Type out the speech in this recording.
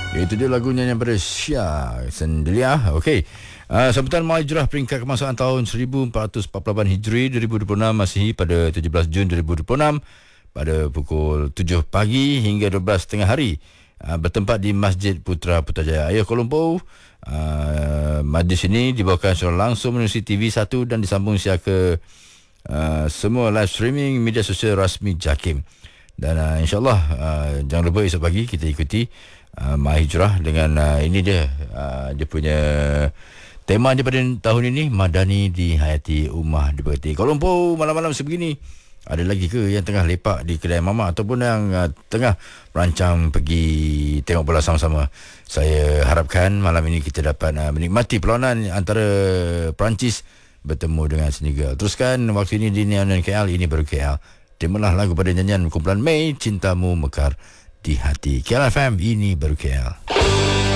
Itu dia lagunya yang pada Syah Sendelia. Okey. Sambutan Mahu Hijrah peringkat kemasan tahun 1448 Hijri 2026 Masihi pada 17 Jun 2026 pada pukul 7 pagi hingga 12 tengah hari. Bertempat di Masjid Putra Putrajaya, Ayah Kuala Lumpur. Majlis ini dibawakan secara langsung menerusi TV1 dan disambung siar ke semua live streaming media sosial rasmi JAKIM. Dan insyaAllah jangan lupa esok pagi kita ikuti Mahu Hijrah dengan ini dia dia punya tema dia pada tahun ini, Madani dihayati, Ummah diberkati. Kuala Lumpur malam-malam sebegini, ada lagi ke yang tengah lepak di kedai mamak ataupun yang tengah merancang pergi tengok bola sama-sama? Saya harapkan malam ini kita dapat menikmati perlawanan antara Perancis bertemu dengan Senegal. Teruskan waktu ini di Neon KL, ini baru KL. Terimalah lagu pada nyanyian kumpulan Mei, Cintamu Mekar di Hati. KL FM, ini baru KL.